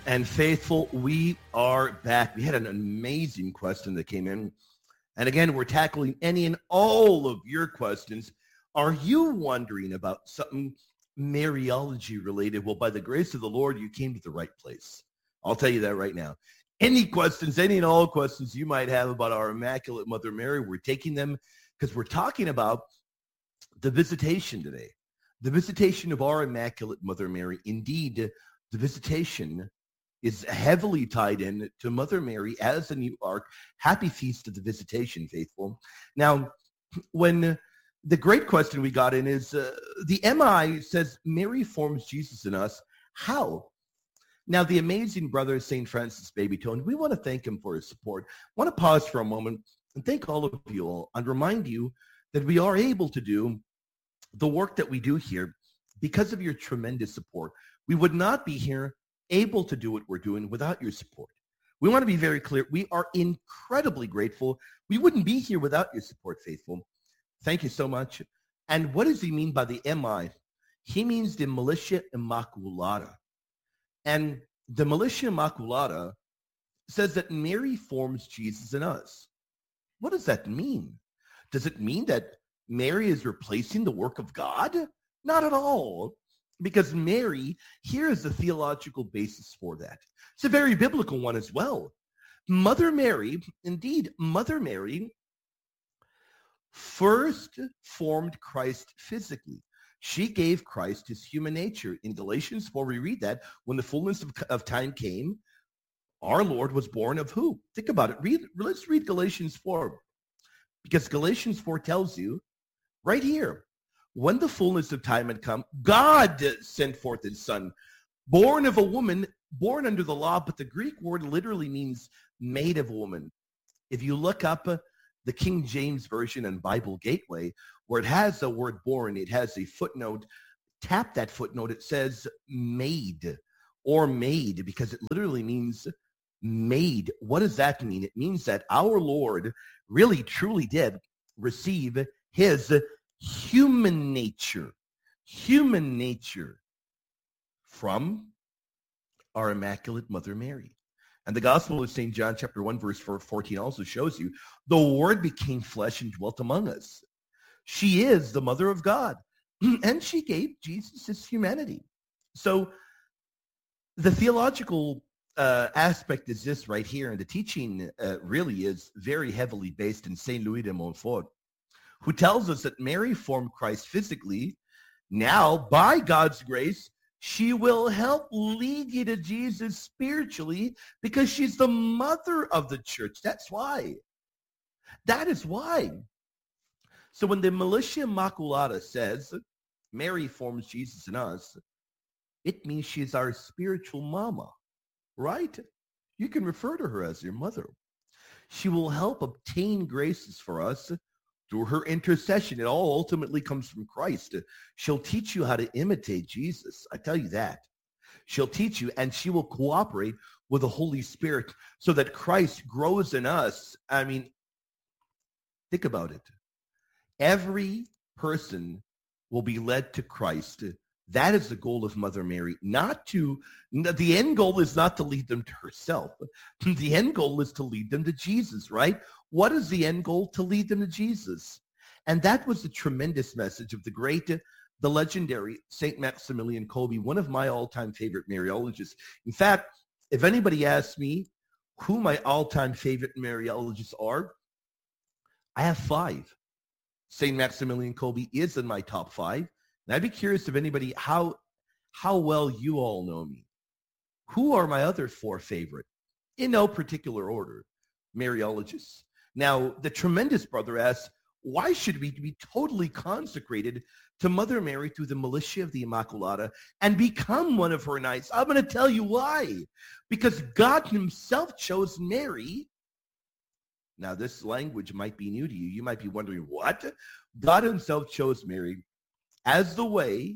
And faithful, we are back. We had an amazing question that came in. And again, we're tackling any and all of your questions. Are you wondering about something Mariology related? Well, by the grace of the Lord, you came to the right place. I'll tell you that right now. Any questions, any and all questions you might have about our Immaculate Mother Mary, we're taking them because we're talking about the visitation today. The visitation of our Immaculate Mother Mary. Indeed, the visitation is heavily tied in to Mother Mary as a new ark. Happy Feast of the Visitation, faithful. Now, when the great question we got in is, the MI says Mary forms Jesus in us. How? Now, the amazing brother, St. Francis Babytone, we want to thank him for his support. I want to pause for a moment and thank all of you all and remind you that we are able to do the work that we do here because of your tremendous support. We would not be here able to do what we're doing without your support. We want to be very clear. We are incredibly grateful. We wouldn't be here without your support, faithful. Thank you so much. And what does he mean by the MI? He means the Militia Immaculata. And the Militia Immaculata says that Mary forms Jesus in us. What does that mean? Does it mean that Mary is replacing the work of God? Not at all. Because Mary, here is the theological basis for that. It's a very biblical one as well. Mother Mary, indeed, Mother Mary first formed Christ physically. She gave Christ his human nature. In Galatians 4, we read that when the fullness of time came, our Lord was born of who? Think about it. Let's read Galatians 4. Because Galatians 4 tells you right here, when the fullness of time had come, God sent forth his son, born of a woman, born under the law, but the Greek word literally means made of a woman. If you look up the King James Version and Bible Gateway, where it has the word born, it has a footnote. Tap that footnote. It says made or made because it literally means made. What does that mean? It means that our Lord really, truly did receive his human nature from our Immaculate Mother Mary. And the Gospel of St. John chapter 1 verse 14 also shows you the Word became flesh and dwelt among us. She is the Mother of God, and she gave Jesus his humanity. So the theological aspect is this right here, and the teaching really is very heavily based in St. Louis de Montfort, who tells us that Mary formed Christ physically. Now, by God's grace, she will help lead you to Jesus spiritually because she's the mother of the church. That's why. That is why. So when the Militia Immaculata says Mary forms Jesus in us, it means she's our spiritual mama, right? You can refer to her as your mother. She will help obtain graces for us through her intercession. It all ultimately comes from Christ. She'll teach you how to imitate Jesus. I tell you that. She'll teach you, and she will cooperate with the Holy Spirit so that Christ grows in us. I mean, think about it. Every person will be led to Christ. That is the goal of Mother Mary. The end goal is not to lead them to herself. The end goal is to lead them to Jesus, right? What is the end goal? To lead them to Jesus. And that was the tremendous message of the legendary St. Maximilian Kolbe, one of my all-time favorite Mariologists. In fact, if anybody asks me who my all-time favorite Mariologists are, I have 5. St. Maximilian Kolbe is in my top 5. And I'd be curious if anybody, how well you all know me. Who are my other 4 favorite? In no particular order, Mariologists. Now, the tremendous brother asks, why should we be totally consecrated to Mother Mary through the Militia of the Immaculata and become one of her knights? I'm going to tell you why. Because God himself chose Mary. Now, this language might be new to you. You might be wondering, what? God himself chose Mary as the way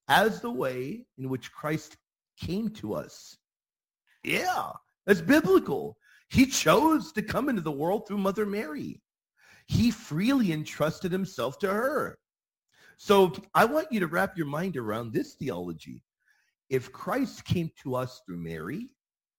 in which Christ came to us. Yeah, that's biblical. He chose to come into the world through Mother Mary. He freely entrusted himself to her. So I want you to wrap your mind around this theology. If Christ came to us through Mary,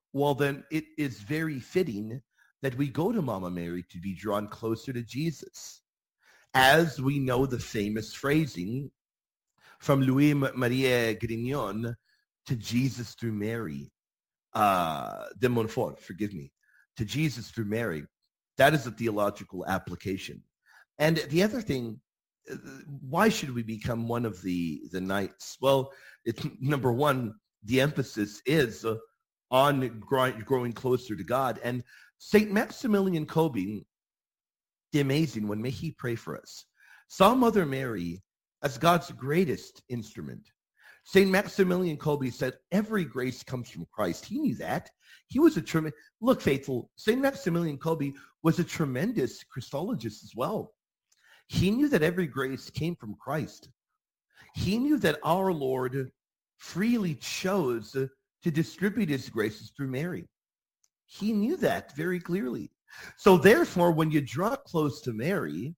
well, then it is very fitting that we go to Mama Mary to be drawn closer to Jesus. As we know the famous phrasing from Louis Marie Grignon, to Jesus through Mary, de Montfort, forgive me, to Jesus through Mary. That is a theological application. And the other thing, why should we become one of the knights? Well, it's number one, the emphasis is on growing closer to God. And St. Maximilian Kolbe, the amazing one, may he pray for us, saw Mother Mary as God's greatest instrument. St. Maximilian Kolbe said, every grace comes from Christ. He knew that. He was a tremendous, look, faithful, St. Maximilian Kolbe was a tremendous Christologist as well. He knew that every grace came from Christ. He knew that our Lord freely chose to distribute his graces through Mary. He knew that very clearly. So therefore, when you draw close to Mary,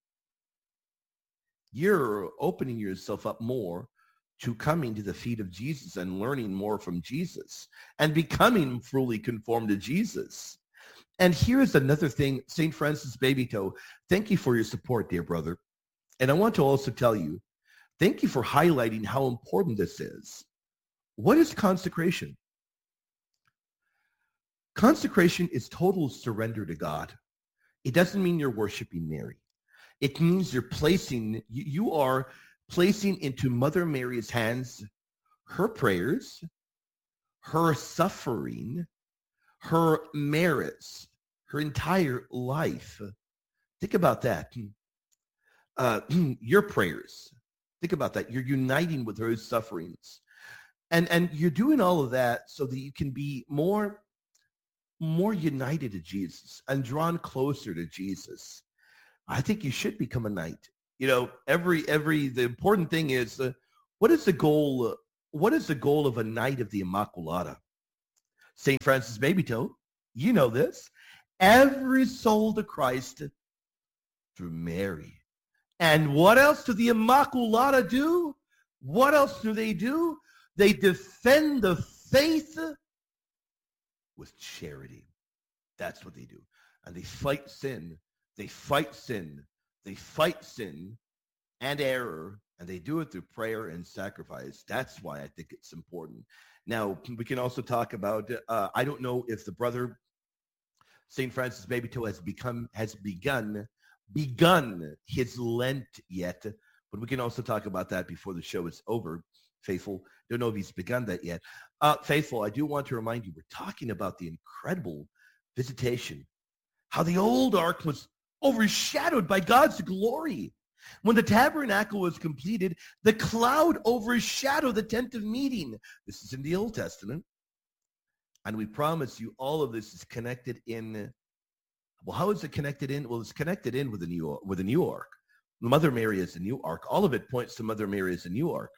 you're opening yourself up more to coming to the feet of Jesus and learning more from Jesus and becoming fully conformed to Jesus. And here's another thing, St. Francis Babytoe, thank you for your support, dear brother. And I want to also tell you, thank you for highlighting how important this is. What is consecration? Consecration is total surrender to God. It doesn't mean you're worshiping Mary. It means you are placing into Mother Mary's hands her prayers, her suffering, her merits, her entire life. Think about that. Your prayers. Think about that. You're uniting with her sufferings. And you're doing all of that so that you can be more united to Jesus and drawn closer to Jesus. I think you should become a knight. You know, the important thing is, what is the goal? What is the goal of a Knight of the Immaculata? St. Francis Babytoe, you know this. Every soul to Christ through Mary. And what else do the Immaculata do? What else do? They defend the faith with charity. That's what they do. And they fight sin. They fight sin. They fight sin and error, and they do it through prayer and sacrifice. That's why I think it's important. Now, we can also talk about, I don't know if the brother, St. Francis Babytoe, has begun his Lent yet, but we can also talk about that before the show is over. Faithful, don't know if he's begun that yet. Faithful, I do want to remind you, we're talking about the incredible visitation, how the old ark was overshadowed by God's glory. When the tabernacle was completed, the cloud overshadowed the tent of meeting. This is in the Old Testament. And we promise you all of this is connected in. Well, how is it connected in? Well, it's connected in with the new ark. Mother Mary is the new ark. All of it points to Mother Mary as the new ark.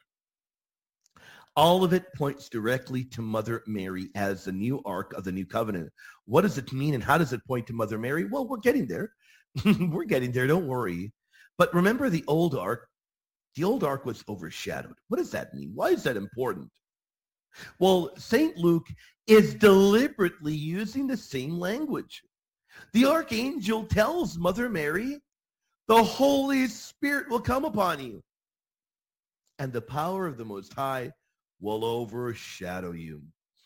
All of it points directly to Mother Mary as the new ark of the new covenant. What does it mean and how does it point to Mother Mary? Well, we're getting there. We're getting there. Don't worry. But remember the old ark? The old ark was overshadowed. What does that mean? Why is that important? Well, St. Luke is deliberately using the same language. The archangel tells Mother Mary, the Holy Spirit will come upon you, and the power of the Most High will overshadow you.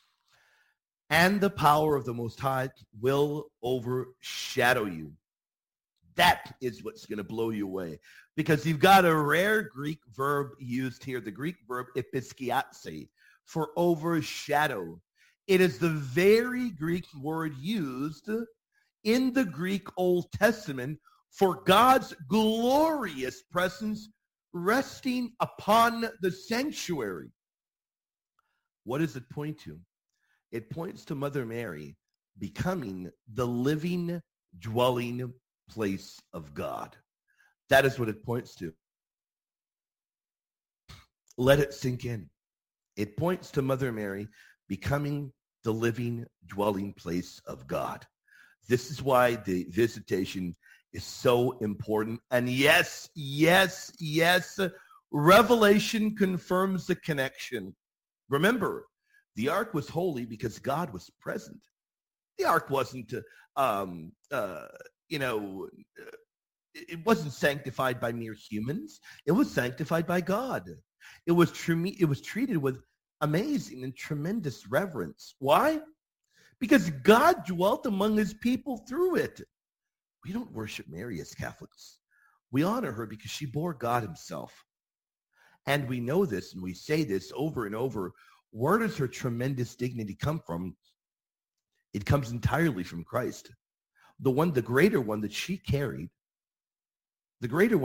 And the power of the Most High will overshadow you. That is what's going to blow you away, because you've got a rare Greek verb used here, the Greek verb episkiatse, for overshadow. It is the very Greek word used in the Greek Old Testament for God's glorious presence resting upon the sanctuary. What does it point to? It points to Mother Mary becoming the living, dwelling place of God. That is what it points to. Let it sink in. It points to Mother Mary becoming the living, dwelling place of God. This is why the visitation is so important. And yes, Revelation confirms the connection. Remember, the ark was holy because God was present. The ark wasn't, you know, it wasn't sanctified by mere humans. It was sanctified by God. It was treated with amazing and tremendous reverence. Why? Because God dwelt among his people through it. We don't worship Mary as Catholics. We honor her because she bore God himself. And we know this, and we say this over and over. Where does her tremendous dignity come from? It comes entirely from Christ. The greater one that she carried, the greater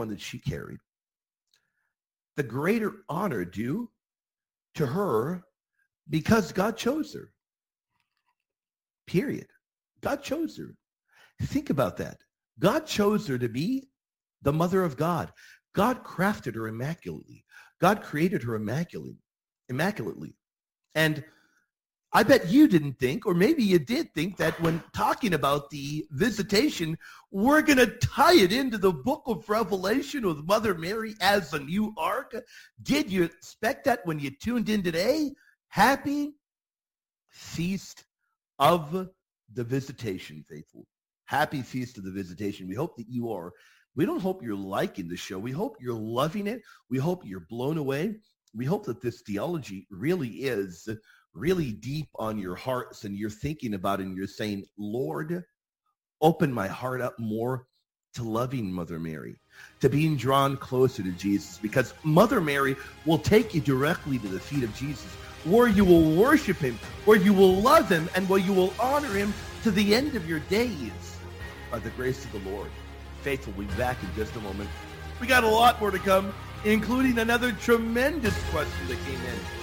honor due to her because God chose her. Period. God chose her. Think about that. God chose her to be the mother of God. God crafted her immaculately. God created her immaculately. And I bet you didn't think, or maybe you did think, that when talking about the visitation, we're going to tie it into the book of Revelation with Mother Mary as the new ark. Did you expect that when you tuned in today? Happy Feast of the Visitation, faithful. Happy Feast of the Visitation. We hope that you are. We don't hope you're liking the show. We hope you're loving it. We hope you're blown away. We hope that this theology really is really deep on your hearts, and you're thinking about it and you're saying, Lord, open my heart up more to loving Mother Mary, to being drawn closer to Jesus, because Mother Mary will take you directly to the feet of Jesus, where you will worship him, where you will love him, and where you will honor him to the end of your days by the grace of the Lord. Faithful will be back in just a moment. We got a lot more to come, including another tremendous question that came in.